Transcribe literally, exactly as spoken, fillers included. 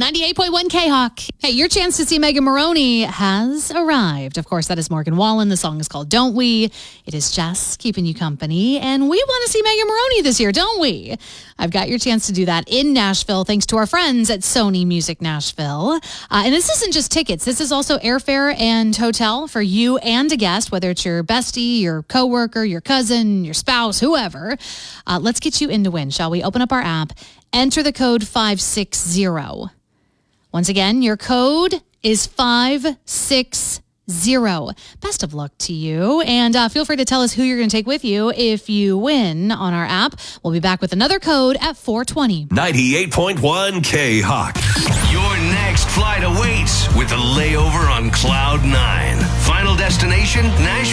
ninety-eight point one K-Hawk. Hey, your chance to see Megan Moroney has arrived. Of course, that is Morgan Wallen. The song is called Don't We. It is Jess keeping you company. And we want to see Megan Moroney this year, don't we? I've got your chance to do that in Nashville thanks to our friends at Sony Music Nashville. Uh, and this isn't just tickets. This is also airfare and hotel for you and a guest, whether it's your bestie, your coworker, your cousin, your spouse, whoever. Uh, let's get you in to win, shall we? Open up our app. Enter the code five six zero. Once again, your code is five six zero. Best of luck to you. And uh, feel free to tell us who you're going to take with you if you win on our app. We'll be back with another code at four twenty. ninety-eight point one K-Hawk. Your next flight awaits with a layover on Cloud nine. Final destination, Nashville.